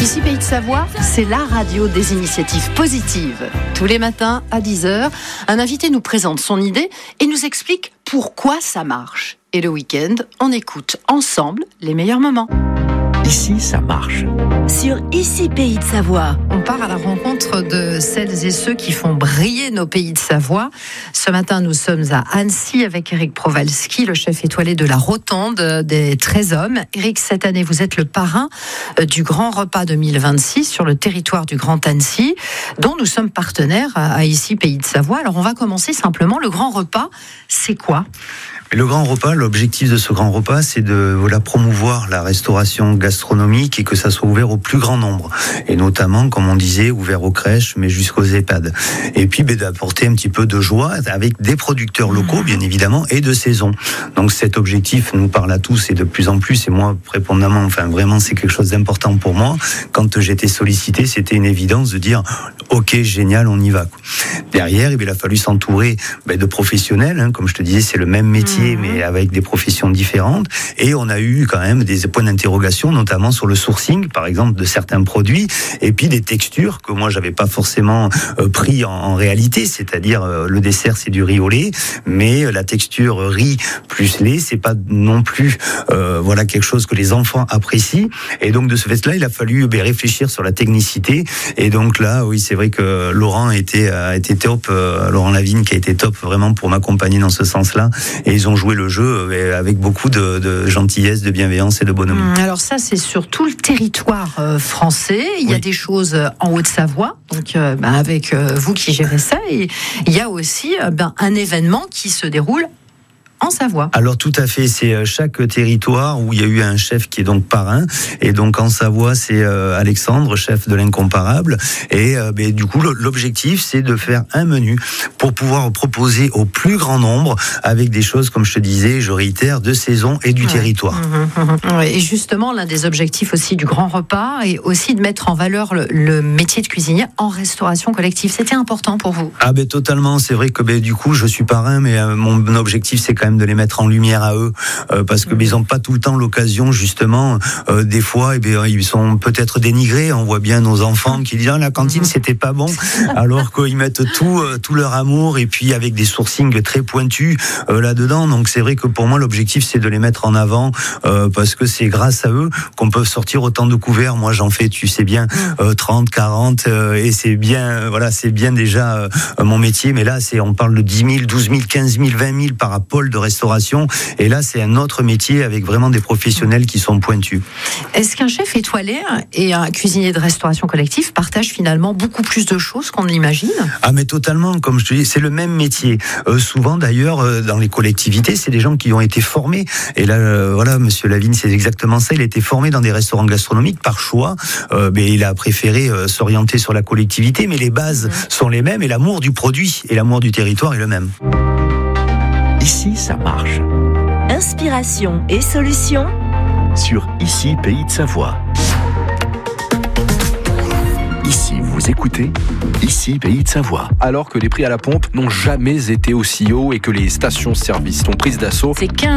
Ici Pays de Savoie, c'est la radio des initiatives positives. Tous les matins à 10h, un invité nous présente son idée et nous explique pourquoi ça marche. Et le week-end, on écoute ensemble les meilleurs moments. Ici, ça marche. Sur Ici Pays de Savoie. On part à la rencontre de celles et ceux qui font briller nos pays de Savoie. Ce matin, nous sommes à Annecy avec Eric Prowalski, le chef étoilé de la Rotonde des 13 hommes. Eric, cette année, vous êtes le parrain du Grand Repas 2026 sur le territoire du Grand Annecy, dont nous sommes partenaires à Ici Pays de Savoie. Alors, on va commencer simplement. Le Grand Repas, c'est quoi ? Le grand repas, l'objectif de ce grand repas, c'est de promouvoir la restauration gastronomique et que ça soit ouvert au plus grand nombre. Et notamment, comme on disait, ouvert aux crèches, mais jusqu'aux EHPAD. Et puis, d'apporter un petit peu de joie avec des producteurs locaux, bien évidemment, et de saison. Donc cet objectif nous parle à tous et de plus en plus. Et moi, prépondamment, vraiment, c'est quelque chose d'important pour moi. Quand j'étais sollicité, c'était une évidence de dire, ok, génial, on y va. Derrière, il a fallu s'entourer de professionnels. Comme je te disais, c'est le même métier, mais avec des professions différentes. Et on a eu quand même des points d'interrogation, notamment sur le sourcing, par exemple, de certains produits, et puis des textures que moi, j'avais pas forcément pris en réalité. C'est-à-dire, le dessert, c'est du riz au lait, mais la texture riz plus lait, c'est pas non plus quelque chose que les enfants apprécient. Et donc, de ce fait-là, il a fallu réfléchir sur la technicité. Et donc là, oui, c'est vrai que Laurent a été top, Laurent Lavigne qui a été top vraiment pour m'accompagner dans ce sens-là. Et ils ont joué le jeu avec beaucoup de gentillesse, de bienveillance et de bonhomie. Alors ça, c'est sur tout le territoire français. Il y a des choses en Haute-Savoie, donc avec vous qui gérez ça. Et il y a aussi un événement qui se déroule en Savoie. Alors tout à fait, c'est chaque territoire où il y a eu un chef qui est donc parrain, et donc en Savoie c'est Alexandre, chef de l'Incomparable, et du coup l'objectif c'est de faire un menu pour pouvoir proposer au plus grand nombre avec des choses, comme je te disais, je réitère, de saison et du territoire. Et justement, l'un des objectifs aussi du Grand Repas est aussi de mettre en valeur le métier de cuisinier en restauration collective. C'était important pour vous ? Totalement, c'est vrai que du coup je suis parrain, mais mon objectif c'est quand même de les mettre en lumière à eux, parce que ils n'ont pas tout le temps l'occasion, justement, des fois, ils sont peut-être dénigrés. On voit bien nos enfants qui disent la cantine c'était pas bon, alors qu'ils mettent tout leur amour, et puis avec des sourcings très pointus là-dedans. Donc c'est vrai que pour moi l'objectif c'est de les mettre en avant, parce que c'est grâce à eux qu'on peut sortir autant de couverts. Moi j'en fais, tu sais bien, 30, 40, et c'est bien, c'est bien déjà mon métier. Mais là on parle de 10 000, 12 000, 15 000, 20 000 par pôle de restauration, et là c'est un autre métier avec vraiment des professionnels qui sont pointus. Est-ce qu'un chef étoilé et un cuisinier de restauration collective partagent finalement beaucoup plus de choses qu'on ne l'imagine ? Mais totalement, comme je te dis, c'est le même métier. Souvent d'ailleurs, dans les collectivités, c'est des gens qui ont été formés, et là, monsieur Lavigne, c'est exactement ça, il a été formé dans des restaurants gastronomiques par choix, mais il a préféré s'orienter sur la collectivité, mais les bases sont les mêmes, et l'amour du produit et l'amour du territoire est le même. Ici, ça marche. Inspiration et solutions sur Ici, Pays de Savoie. Ici, vous écoutez Ici, Pays de Savoie. Alors que les prix à la pompe n'ont jamais été aussi hauts et que les stations-service sont prises d'assaut. C'est 15